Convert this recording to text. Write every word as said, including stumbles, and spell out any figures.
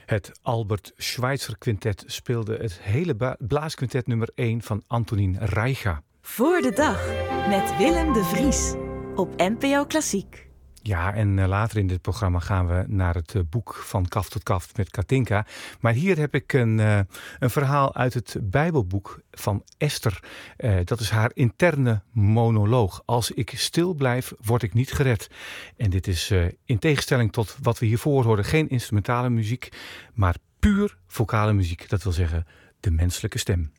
Het Albert Schweitzer Quintet speelde het hele ba- blaasquintet nummer één van Antonín Raicha. Voor de dag met Willem de Vries op N P O Klassiek. Ja, en uh, later in dit programma gaan we naar het uh, boek Van Kaft tot Kaft met Katinka. Maar hier heb ik een, uh, een verhaal uit het Bijbelboek van Esther. Uh, dat is haar interne monoloog. Als ik stil blijf, word ik niet gered. En dit is uh, in tegenstelling tot wat we hiervoor hoorden, geen instrumentale muziek, maar puur vocale muziek. Dat wil zeggen de menselijke stem.